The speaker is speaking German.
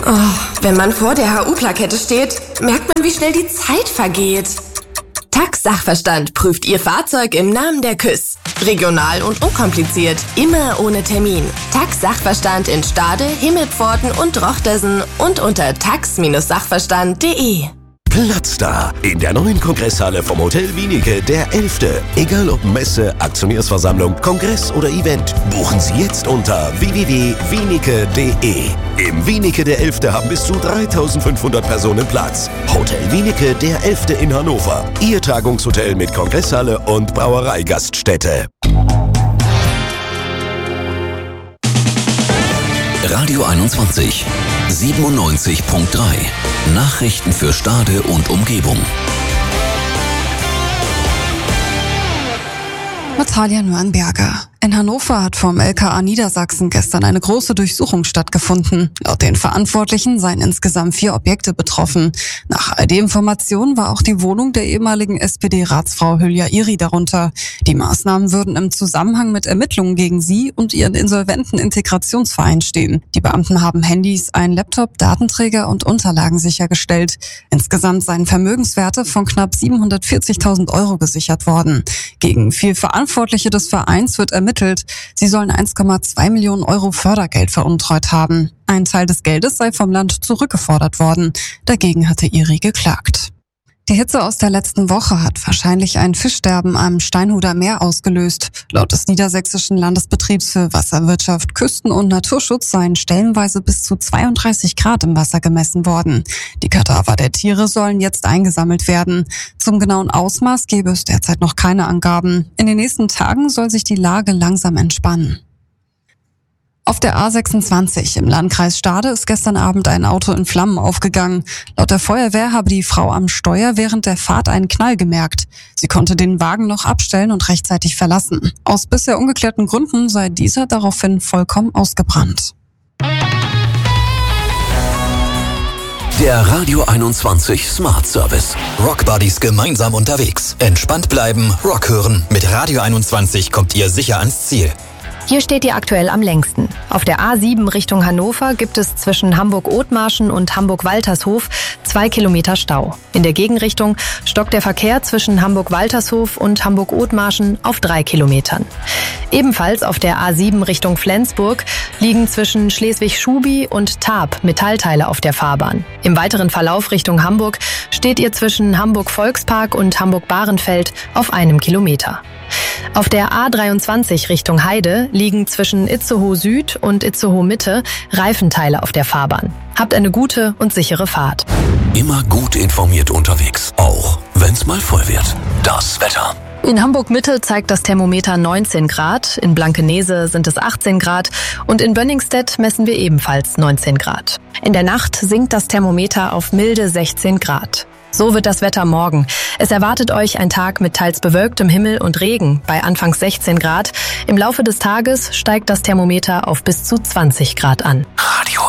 Wenn man vor der HU-Plakette steht, merkt man, wie schnell die Zeit vergeht. TAX Sachverstand prüft Ihr Fahrzeug im Namen der KÜS. Regional und unkompliziert, immer ohne Termin. TAX Sachverstand in Stade, Himmelpforten und Rochtersen und unter tax-sachverstand.de. Platz da in der neuen Kongresshalle vom Hotel Wienicke, der 11. Egal ob Messe, Aktionärsversammlung, Kongress oder Event, buchen Sie jetzt unter www.wienicke.de. Im Wienicke der 11. haben bis zu 3.500 Personen Platz. Hotel Wienicke der 11. in Hannover. Ihr Tagungshotel mit Kongresshalle und Brauereigaststätte. Radio 21, 97.3. Nachrichten für Stade und Umgebung. Natalia Nürnberger. In Hannover hat vom LKA Niedersachsen gestern eine große Durchsuchung stattgefunden. Laut den Verantwortlichen seien insgesamt 4 Objekte betroffen. Nach all den Informationen war auch die Wohnung der ehemaligen SPD-Ratsfrau Hülya Iri darunter. Die Maßnahmen würden im Zusammenhang mit Ermittlungen gegen sie und ihren insolventen Integrationsverein stehen. Die Beamten haben Handys, einen Laptop, Datenträger und Unterlagen sichergestellt. Insgesamt seien Vermögenswerte von knapp 740.000 € gesichert worden. Gegen 4 Verantwortliche des Vereins wird ermittelt. Sie sollen 1,2 Millionen € Fördergeld veruntreut haben. Ein Teil des Geldes sei vom Land zurückgefordert worden. Dagegen hatte Iri geklagt. Die Hitze aus der letzten Woche hat wahrscheinlich ein Fischsterben am Steinhuder Meer ausgelöst. Laut des Niedersächsischen Landesbetriebs für Wasserwirtschaft, Küsten- und Naturschutz seien stellenweise bis zu 32 Grad im Wasser gemessen worden. Die Kadaver der Tiere sollen jetzt eingesammelt werden. Zum genauen Ausmaß gebe es derzeit noch keine Angaben. In den nächsten Tagen soll sich die Lage langsam entspannen. Auf der A26 im Landkreis Stade ist gestern Abend ein Auto in Flammen aufgegangen. Laut der Feuerwehr habe die Frau am Steuer während der Fahrt einen Knall gemerkt. Sie konnte den Wagen noch abstellen und rechtzeitig verlassen. Aus bisher ungeklärten Gründen sei dieser daraufhin vollkommen ausgebrannt. Der Radio 21 Smart Service. Rock Buddies gemeinsam unterwegs. Entspannt bleiben, Rock hören. Mit Radio 21 kommt ihr sicher ans Ziel. Hier steht ihr aktuell am längsten. Auf der A7 Richtung Hannover gibt es zwischen Hamburg-Othmarschen und Hamburg-Waltershof 2 Kilometer Stau. In der Gegenrichtung stockt der Verkehr zwischen Hamburg-Waltershof und Hamburg-Othmarschen auf 3 Kilometern. Ebenfalls auf der A7 Richtung Flensburg liegen zwischen Schleswig-Schubi und Tarp Metallteile auf der Fahrbahn. Im weiteren Verlauf Richtung Hamburg steht ihr zwischen Hamburg-Volkspark und Hamburg-Bahrenfeld auf 1 Kilometer. Auf der A23 Richtung Heide liegen zwischen Itzehoe Süd und Itzehoe Mitte Reifenteile auf der Fahrbahn. Habt eine gute und sichere Fahrt. Immer gut informiert unterwegs, auch wenn's mal voll wird. Das Wetter. In Hamburg-Mitte zeigt das Thermometer 19 Grad, in Blankenese sind es 18 Grad und in Bönningstedt messen wir ebenfalls 19 Grad. In der Nacht sinkt das Thermometer auf milde 16 Grad. So wird das Wetter morgen. Es erwartet euch ein Tag mit teils bewölktem Himmel und Regen bei anfangs 16 Grad. Im Laufe des Tages steigt das Thermometer auf bis zu 20 Grad an. Radio